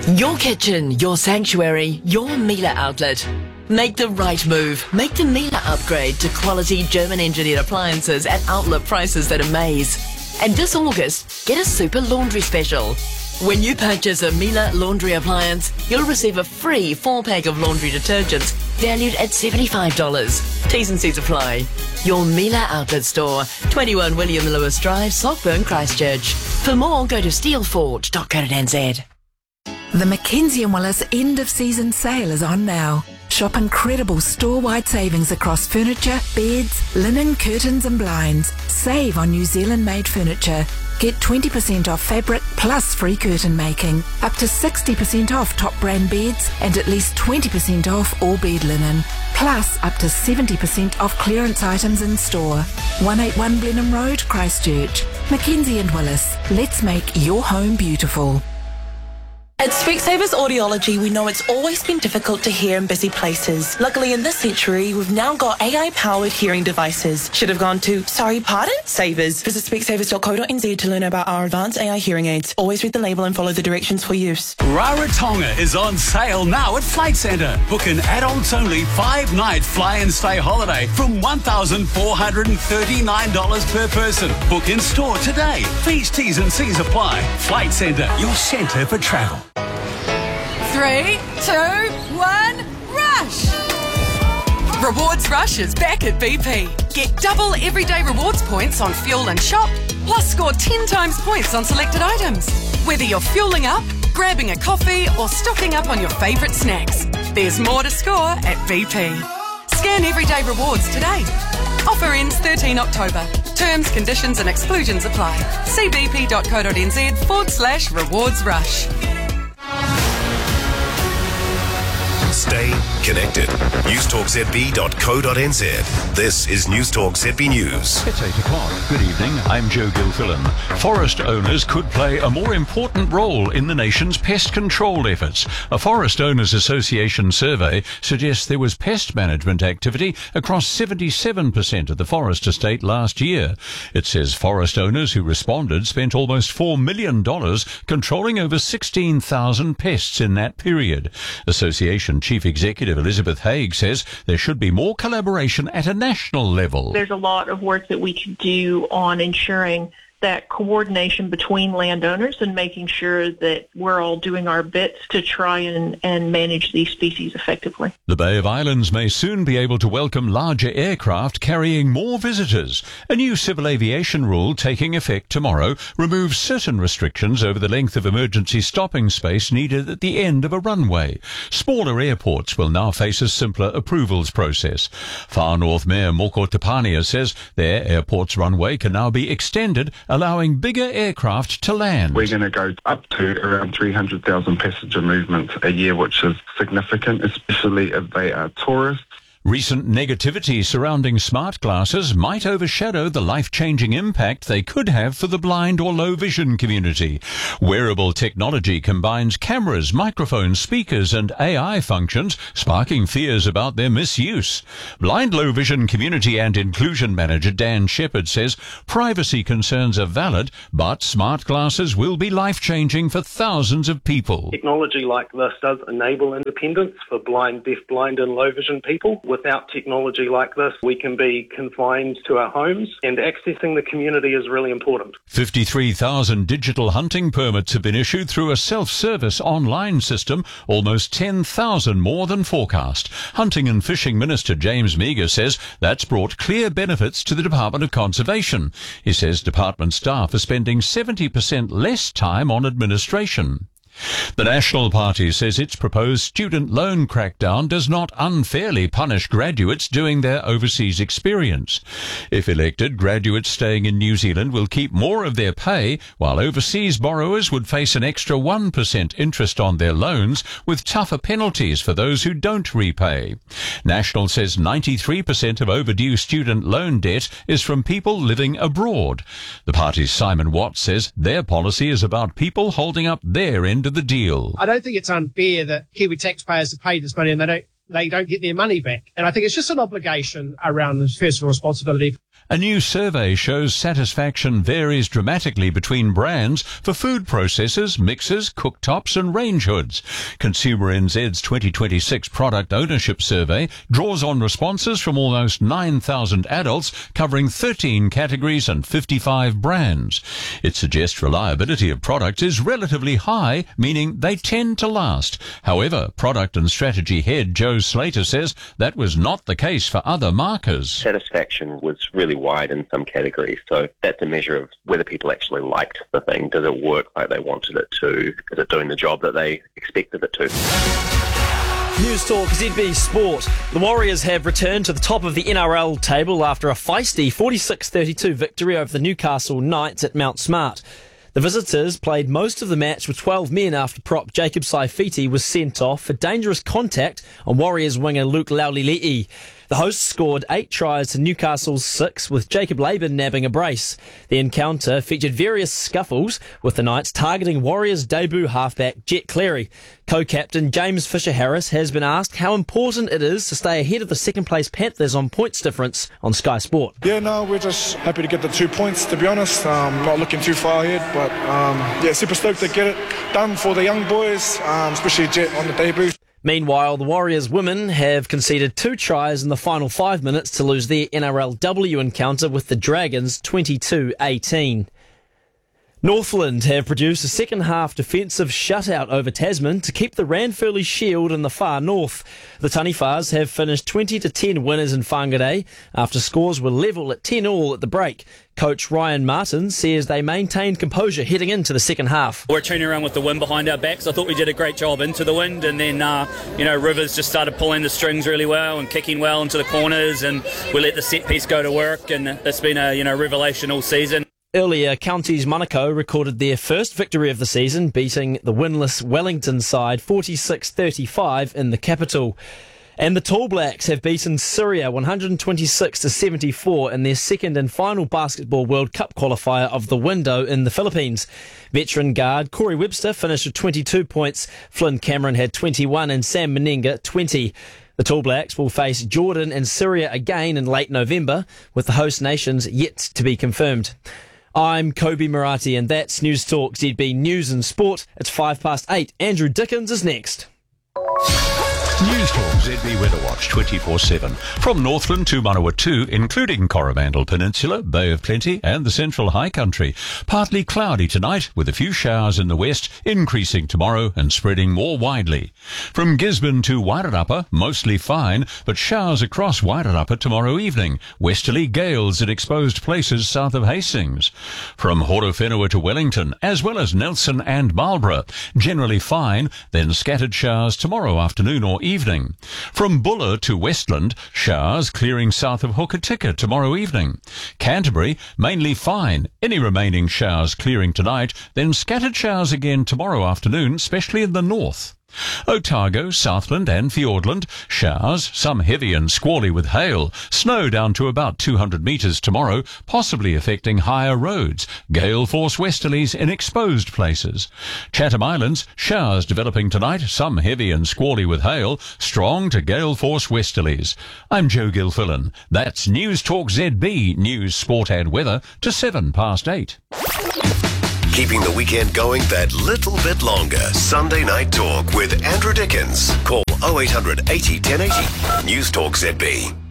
Your kitchen, your sanctuary, your Miele outlet. Make the right move. Make the Miele upgrade to quality German-engineered appliances at outlet prices that amaze. And this August, get a super laundry special. When you purchase a Miele laundry appliance, you'll receive a free 4-pack of laundry detergents valued at $75. T's and C's apply. Your Miele outlet store, 21 William Lewis Drive, Saltburn, Christchurch. For more, go to steelforge.co.nz. The Mackenzie & Willis end of season sale is on now. Shop incredible store-wide savings across furniture, beds, linen, curtains and blinds. Save on New Zealand-made furniture. Get 20% off fabric plus free curtain making. Up to 60% off top brand beds and at least 20% off all bed linen. Plus up to 70% off clearance items in store. 181 Blenheim Road, Christchurch. Mackenzie & Willis. Let's make your home beautiful. At Specsavers Audiology, we know it's always been difficult to hear in busy places. Luckily, in this century, we've now got AI-powered hearing devices. Should have gone to, sorry, pardon? Savers. Visit specsavers.co.nz to learn about our advanced AI hearing aids. Always read the label and follow the directions for use. Rarotonga is on sale now at Flight Centre. Book an adults-only 5-night fly and stay holiday from $1,439 per person. Book in store today. Fees, T's and C's apply. Flight Centre, your centre for travel. 3, 2, 1, rush! Rewards Rush is back at BP. Get double everyday rewards points on fuel and shop, plus score 10 times points on selected items. Whether you're fueling up, grabbing a coffee, or stocking up on your favourite snacks, there's more to score at BP. Scan everyday rewards today. Offer ends 13 October. Terms, conditions and exclusions apply. See bp.co.nz/rewards rush. Stay connected. newstalkzb.co.nz. This is Newstalk ZB News. It's 8 o'clock. Good evening. I'm Joe Gilfillan. Forest owners could play a more important role in the nation's pest control efforts. A Forest Owners Association survey suggests there was pest management activity across 77% of the forest estate last year. It says forest owners who responded spent almost $4 million controlling over 16,000 pests in that period. Association Chief Executive Elizabeth Haig says there should be more collaboration at a national level. There's a lot of work that we can do on ensuring that coordination between landowners and making sure that we're all doing our bits to try and manage these species effectively. The Bay of Islands may soon be able to welcome larger aircraft carrying more visitors. A new civil aviation rule taking effect tomorrow removes certain restrictions over the length of emergency stopping space needed at the end of a runway. Smaller airports will now face a simpler approvals process. Far North Mayor Moko Tapania says their airport's runway can now be extended, allowing bigger aircraft to land. We're going to go up to around 300,000 passenger movements a year, which is significant, especially if they are tourists. Recent negativity surrounding smart glasses might overshadow the life-changing impact they could have for the blind or low-vision community. Wearable technology combines cameras, microphones, speakers and AI functions, sparking fears about their misuse. Blind low-vision community and inclusion manager Dan Shepherd says privacy concerns are valid, but smart glasses will be life-changing for thousands of people. Technology like this does enable independence for blind, deaf-blind and low-vision people. Without technology like this, we can be confined to our homes, and accessing the community is really important. 53,000 digital hunting permits have been issued through a self-service online system, almost 10,000 more than forecast. Hunting and Fishing Minister James Meager says that's brought clear benefits to the Department of Conservation. He says department staff are spending 70% less time on administration. The National Party says its proposed student loan crackdown does not unfairly punish graduates doing their overseas experience. If elected, graduates staying in New Zealand will keep more of their pay, while overseas borrowers would face an extra 1% interest on their loans, with tougher penalties for those who don't repay. National says 93% of overdue student loan debt is from people living abroad. The party's Simon Watts says their policy is about people holding up their end of the deal. I don't think it's unfair that Kiwi taxpayers have paid this money and they don't get their money back. And I think it's just an obligation around personal responsibility. A new survey shows satisfaction varies dramatically between brands for food processors, mixers, cooktops and range hoods. Consumer NZ's 2026 Product Ownership Survey draws on responses from almost 9,000 adults covering 13 categories and 55 brands. It suggests reliability of products is relatively high, meaning they tend to last. However, Product and Strategy Head Joe Slater says that was not the case for other markers. Satisfaction was really wide in some categories, so that's a measure of whether people actually liked the thing. Does it work like they wanted it to? Is it doing the job that they expected it to? News Talk ZB Sport. The Warriors have returned to the top of the NRL table after a feisty 46-32 victory over the Newcastle Knights at Mount Smart. The visitors played most of the match with 12 men after prop Jacob Saifiti was sent off for dangerous contact on Warriors winger Luke Laulili'i. The hosts scored 8 tries to Newcastle's 6, with Jacob Laban nabbing a brace. The encounter featured various scuffles, with the Knights targeting Warriors' debut halfback Jet Cleary. Co-captain James Fisher-Harris has been asked how important it is to stay ahead of the second-place Panthers on points difference on Sky Sport. Yeah, no, we're just happy to get the 2 points, to be honest. Not looking too far ahead, but super stoked to get it done for the young boys, especially Jet on the debut. Meanwhile, the Warriors women have conceded 2 tries in the final 5 minutes to lose their NRLW encounter with the Dragons 22-18. Northland have produced a second-half defensive shutout over Tasman to keep the Ranfurly Shield in the far north. The Taniwhas have finished 20-10 winners in Whangarei after scores were level at 10-all at the break. Coach Ryan Martin says they maintained composure heading into the second half. We're turning around with the wind behind our backs. I thought we did a great job into the wind, and then Rivers just started pulling the strings really well and kicking well into the corners, and we let the set piece go to work, and it's been a revelation all season. Earlier, Counties Monaco recorded their first victory of the season, beating the winless Wellington side 46-35 in the capital. And the Tall Blacks have beaten Syria 126-74 in their second and final Basketball World Cup qualifier of the window in the Philippines. Veteran guard Corey Webster finished with 22 points, Flynn Cameron had 21 and Sam Menenga 20. The Tall Blacks will face Jordan and Syria again in late November, with the host nations yet to be confirmed. I'm Kobe Murati, and that's News Talk ZB News and Sport. It's 8:05. Andrew Dickens is next. News Talk ZB Weather Watch 24/7. From Northland to Manawatu, including Coromandel Peninsula, Bay of Plenty and the Central High Country. Partly cloudy tonight with a few showers in the west, increasing tomorrow and spreading more widely. From Gisborne to Wairarapa, mostly fine, but showers across Wairarapa tomorrow evening. Westerly gales in exposed places south of Hastings. From Horowhenua to Wellington, as well as Nelson and Marlborough. Generally fine, then scattered showers tomorrow afternoon or evening. From Buller to Westland, showers clearing south of Hokitika tomorrow evening. Canterbury, mainly fine. Any remaining showers clearing tonight, then scattered showers again tomorrow afternoon, especially in the north. Otago, Southland and Fiordland, showers, some heavy and squally with hail. Snow down to about 200 metres tomorrow, possibly affecting higher roads. Gale force westerlies in exposed places. Chatham Islands, showers developing tonight, some heavy and squally with hail, strong to gale force westerlies. I'm Joe Gilfillan. That's News Talk ZB, news, sport and weather to 8:07. Keeping the weekend going that little bit longer. Sunday Night Talk with Andrew Dickens. Call 0800 80 1080. News Talk ZB.